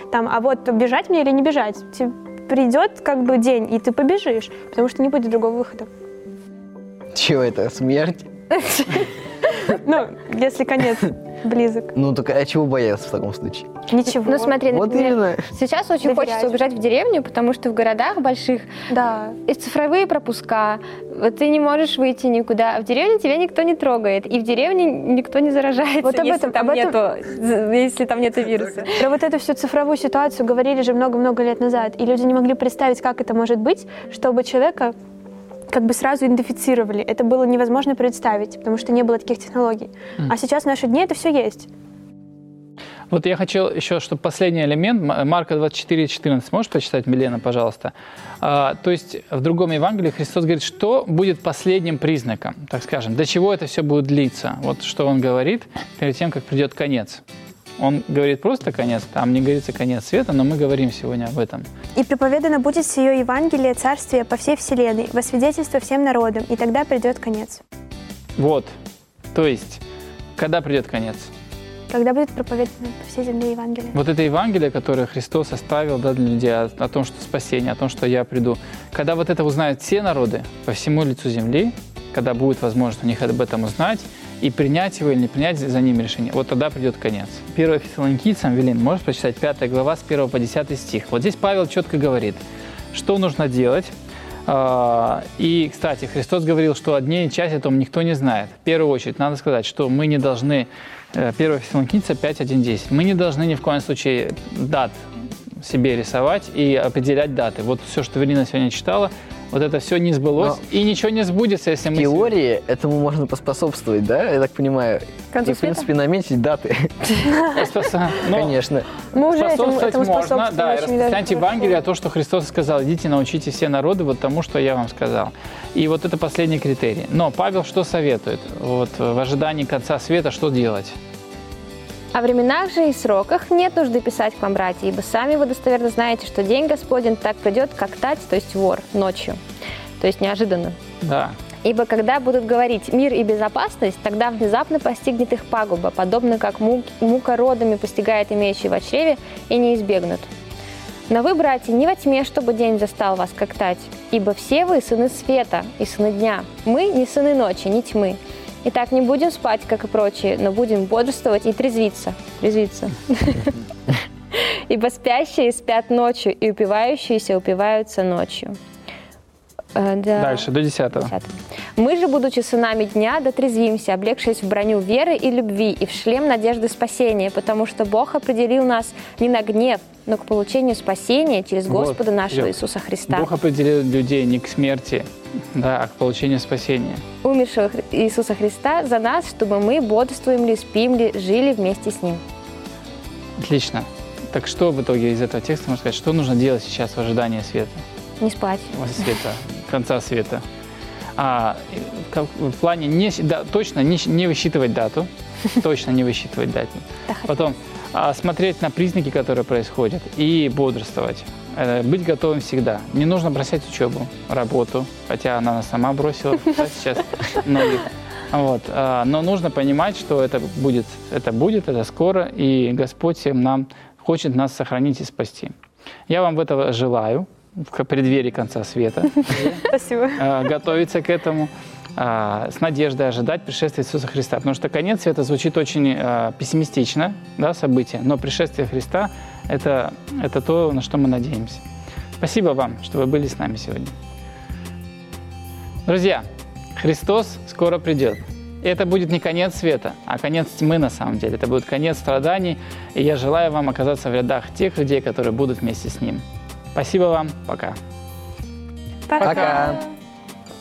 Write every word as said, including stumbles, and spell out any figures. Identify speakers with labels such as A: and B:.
A: там, а вот бежать мне или не бежать. Придет как бы день, и ты побежишь, потому что не будет другого выхода.
B: Чего это? Смерть?
A: Ну, если конец близок.
B: Ну, так а чего бояться в таком случае?
A: Ничего.
C: Ну, смотри,
B: Вот
C: например,
B: именно.
C: сейчас очень
A: Доверять.
C: хочется убежать в деревню, потому что в городах больших
A: Да.
C: и цифровые пропуска, вот ты не можешь выйти никуда, а в деревне тебя никто не трогает, и в деревне никто не заражается,
A: Вот об
C: если,
A: этом-
C: там
A: об этом-
C: нету, если там нету вируса.
A: Про вот эту всю цифровую ситуацию говорили же много-много лет назад, и люди не могли представить, как это может быть, чтобы человека как бы сразу идентифицировали. Это было невозможно представить, потому что не было таких технологий. Mm. А сейчас в наши дни это все есть.
D: Вот я хочу еще, чтобы последний элемент, Марка двадцать четыре четырнадцать, можешь прочитать, Милена, пожалуйста? А, то есть в другом Евангелии Христос говорит, что будет последним признаком, так скажем, до чего это все будет длиться. Вот что Он говорит перед тем, как придет конец. Он говорит просто конец, там не говорится конец света, но мы говорим сегодня об этом.
A: «И проповедано будет сие Евангелие Царствия по всей вселенной, во свидетельство всем народам, и тогда придет конец».
D: Вот, то есть, когда придет конец?
A: Когда будет проповедано по всей земле Евангелие.
D: Вот это Евангелие, которое Христос оставил, да, для людей, о, о том, что спасение, о том, что я приду. Когда вот это узнают все народы по всему лицу земли, когда будет возможность у них об этом узнать, и принять его или не принять за ними решение, вот тогда придет конец. первое Фессалоникийцам, Велин, можешь прочитать пятая глава с первого по десятый стих. Вот здесь Павел четко говорит, что нужно делать. И, кстати, Христос говорил, что о дне и часе о том никто не знает. В первую очередь надо сказать, что мы не должны, первое Фессалоникийцам пять один десять, мы не должны ни в коем случае дат себе рисовать и определять даты. Вот все, что Велина сегодня читала, вот это все не сбылось, но и ничего не сбудется, если
B: в
D: мы...
B: В теории этому можно поспособствовать, да? Я так понимаю.
C: Концу
B: И, в принципе, наметить даты.
D: Конечно.
A: Мы уже этому,
D: Способствовать
A: этому
D: можно,
A: способствуем
D: да, и
A: очень
D: распространять
A: даже
D: Евангелие, то, что Христос сказал, идите, научите все народы вот тому, что я вам сказал. И вот это последний критерий. Но Павел что советует? Вот в ожидании конца света что делать?
C: О временах же и сроках нет нужды писать к вам, братья, ибо сами вы достоверно знаете, что день Господень так придет, как тать, то есть вор, ночью. То есть неожиданно.
D: Да.
C: Ибо когда будут говорить мир и безопасность, тогда внезапно постигнет их пагуба, подобно как мука родами постигает имеющие в чреве, и не избегнут. Но вы, братья, не во тьме, чтобы день застал вас, как тать, ибо все вы сыны света и сыны дня. Мы не сыны ночи, не тьмы. Итак, не будем спать, как и прочие, но будем бодрствовать и трезвиться. Трезвиться. Ибо спящие спят ночью, и упивающиеся упиваются ночью.
D: Дальше, до десятого.
C: Мы же, будучи сынами дня, дотрезвимся, облегшись в броню веры и любви и в шлем надежды спасения, потому что Бог определил нас не на гнев, но к получению спасения через Господа вот, нашего Иисуса Христа.
D: Бог определил людей не к смерти, да, а к получению спасения.
C: Умершего Иисуса Христа за нас, чтобы мы бодрствуем ли, спим ли, жили вместе с Ним.
D: Отлично. Так что в итоге из этого текста можно сказать, что нужно делать сейчас в ожидании света?
C: Не спать.
D: Света, конца света. А, в плане не, да, точно не, не высчитывать дату, точно не высчитывать дату. Потом а, смотреть на признаки, которые происходят, и бодрствовать. Быть готовым всегда. Не нужно бросать учебу, работу, хотя она нас сама бросила да, сейчас многих. Вот. Но нужно понимать, что это будет, это будет, это скоро, и Господь нам хочет нас сохранить и спасти. Я вам этого желаю. В преддверии конца света.
A: Спасибо.
D: Готовиться к этому, с надеждой ожидать пришествия Иисуса Христа. Потому что конец света звучит очень пессимистично, да, событие, но пришествие Христа – это, это то, на что мы надеемся. Спасибо вам, что вы были с нами сегодня. Друзья, Христос скоро придет. И это будет не конец света, а конец тьмы на самом деле. Это будет конец страданий. И я желаю вам оказаться в рядах тех людей, которые будут вместе с Ним. Спасибо вам. Пока.
A: Пока.
B: Пока.